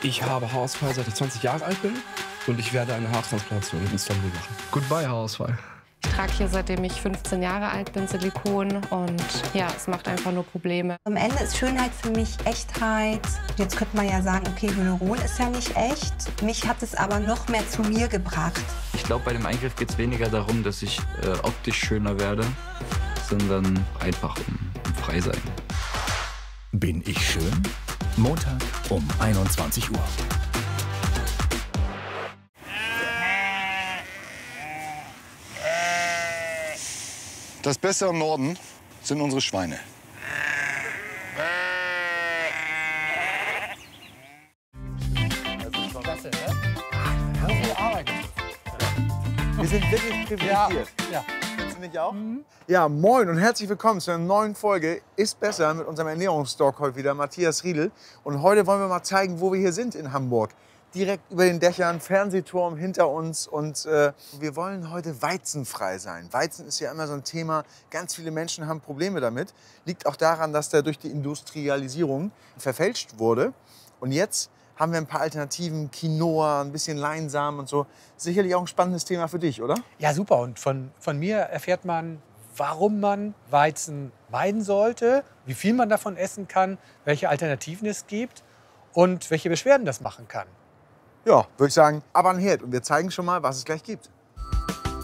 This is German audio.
Ich habe Haarausfall, seit ich 20 Jahre alt bin und ich werde eine Haartransplantation in Istanbul machen. Goodbye Haarausfall. Ich trage hier, seitdem ich 15 Jahre alt bin, Silikon und ja, es macht einfach nur Probleme. Am Ende ist Schönheit für mich Echtheit. Jetzt könnte man ja sagen, okay, Hyaluron ist ja nicht echt. Mich hat es aber noch mehr zu mir gebracht. Ich glaube, bei dem Eingriff geht es weniger darum, dass ich optisch schöner werde, sondern einfach um frei sein. Bin ich schön? Montag um 21 Uhr. Das Beste am Norden sind unsere Schweine. Wir sind wirklich privilegiert. Ja. Findest du nicht auch? Ja, moin und herzlich willkommen zu einer neuen Folge Ist besser mit unserem Ernährungsdoc heute wieder, Matthias Riedel. Und heute wollen wir mal zeigen, wo wir hier sind in Hamburg. Direkt über den Dächern, Fernsehturm hinter uns. Und wir wollen heute weizenfrei sein. Weizen ist ja immer so ein Thema. Ganz viele Menschen haben Probleme damit. Liegt auch daran, dass der durch die Industrialisierung verfälscht wurde. Und jetzt haben wir ein paar Alternativen, Quinoa, ein bisschen Leinsamen und so. Sicherlich auch ein spannendes Thema für dich, oder? Ja, super. Und von mir erfährt man, warum man Weizen meiden sollte, wie viel man davon essen kann, welche Alternativen es gibt und welche Beschwerden das machen kann. Ja, würde ich sagen, ab an den Herd. Und wir zeigen schon mal, was es gleich gibt.